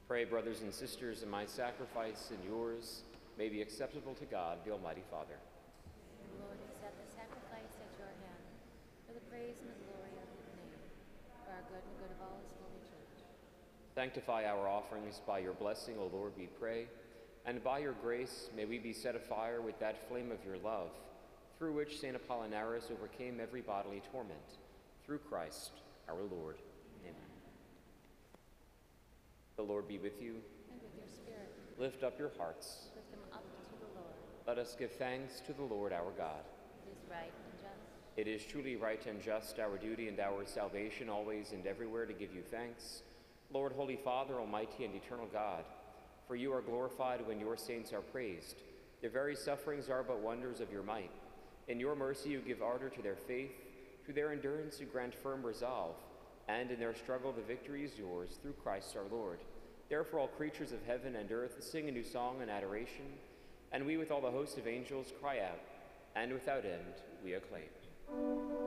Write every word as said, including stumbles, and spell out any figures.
Pray, brothers and sisters, that my sacrifice and yours may be acceptable to God, the Almighty Father. Lord, accept the sacrifice at your hand for the praise and the glory of your name, for our good and the good of all his holy church. Sanctify our offerings by your blessing, O Lord, we pray, and by your grace may we be set afire with that flame of your love, through which Saint Apollinaris overcame every bodily torment. Through Christ our Lord. Amen. The Lord be with you. And with your spirit. Lift up your hearts. Lift them up to the Lord. Let us give thanks to the Lord our God. It is right and just. It is truly right and just, our duty and our salvation, always and everywhere to give you thanks. Lord, Holy Father, Almighty and eternal God, for you are glorified when your saints are praised. Their very sufferings are but wonders of your might. In your mercy you give ardor to their faith. Through their endurance you grant firm resolve. And in their struggle the victory is yours, through Christ our Lord. Therefore all creatures of heaven and earth sing a new song in adoration, and we with all the host of angels cry out, and without end we acclaim.